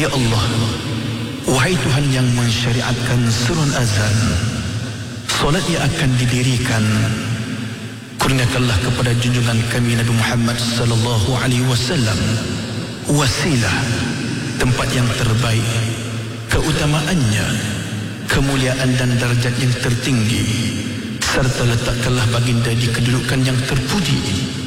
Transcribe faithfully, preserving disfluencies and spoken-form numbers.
Ya Allah, wahai Tuhan yang mensyariatkan seruan azan, solat yang akan didirikan, kurniakanlah kepada junjungan kami Nabi Muhammad sallallahu alaihi wasallam wasilah, tempat yang terbaik, keutamaannya, kemuliaan dan darjat yang tertinggi, serta letakkanlah baginda di kedudukan yang terpuji